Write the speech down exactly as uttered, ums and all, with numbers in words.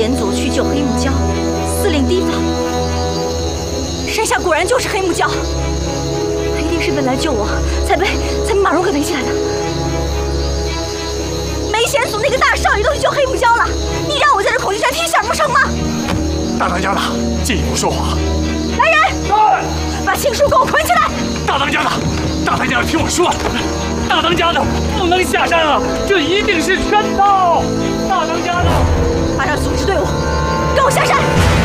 险阻去救黑木蛟，司令提防。山下果然就是黑木蛟，他一定是为了救我才被才被马蓉给围起来的。梅险阻那个大少爷都去救黑木蛟了，你让我在这恐惧山听响不成吗？ 大当家的，进一步说话。 来人，把青叔给我捆起来！ 大当家的，大当家的，听我说，大当家的不能下山啊，这一定是圈套。大当家的， 马上组织队伍，跟我下山。